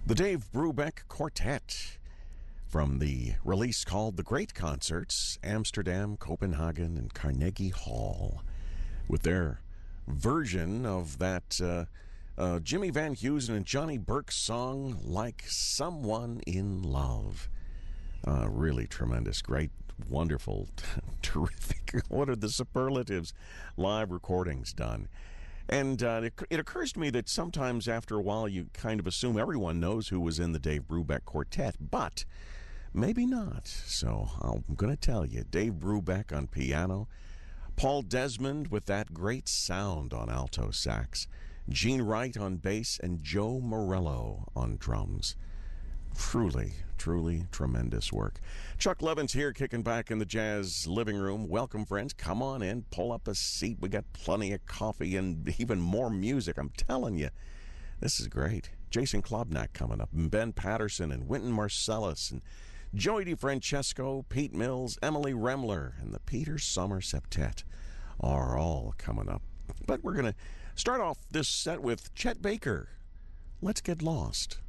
The Dave Brubeck Quartet from the release called The Great Concerts, Amsterdam, Copenhagen, and Carnegie Hall, with their version of that Jimmy Van Heusen and Johnny Burke song, Like Someone in Love. Really tremendous, great, wonderful, terrific. What are the superlatives? Live recordings done. And it occurs to me that sometimes after a while you kind of assume everyone knows who was in the Dave Brubeck Quartet, but maybe not. So I'm going to tell you, Dave Brubeck on piano, Paul Desmond with that great sound on alto sax, Gene Wright on bass, and Joe Morello on drums. Truly, truly tremendous work. Chuck Levin's here kicking back in the jazz living room. Welcome, friends. Come on in. Pull up a seat. We got plenty of coffee and even more music. I'm telling you, this is great. Jason Klobnak coming up, and Ben Patterson and Wynton Marsalis and Joey DeFrancesco, Pete Mills, Emily Remler, and the Peter Sommer Septet are all coming up. But we're going to start off this set with Chet Baker. Let's Get Lost.